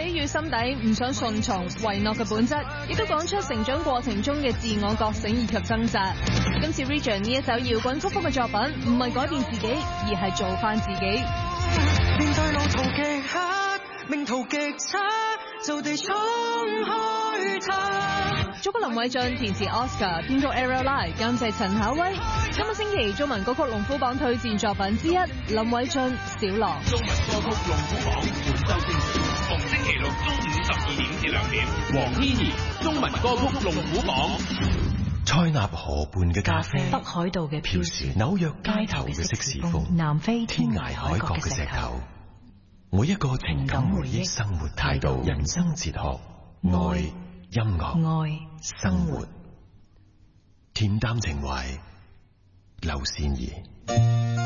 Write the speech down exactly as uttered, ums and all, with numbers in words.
比喻心底唔想順從唯諾嘅本質，亦都講出成長過程中嘅自我覺醒以及掙扎。今次 Region 呢一首搖滾曲風嘅作品，唔係改變自己，而係做翻自己。 面對路途極黑，命途極差，就地衝開它。 作曲林偉俊，填詞 Oscar， 編曲 Ariel Lai， 監製陳巧威。今個星期中文歌曲龍虎榜推薦作品之一，林偉俊《小狼》。 中文歌曲龍虎榜本周精選，逢星期六中午十二點至兩點。黃天怡中文歌曲龍虎榜。 塞納河畔嘅咖啡， 北海道嘅飄雪，紐約街頭嘅色士風， 南非天涯海角嘅石頭，每一個情感回憶、生活態度、人生哲學、愛、音樂、 愛、 生活，恬淡情懷，劉善儀。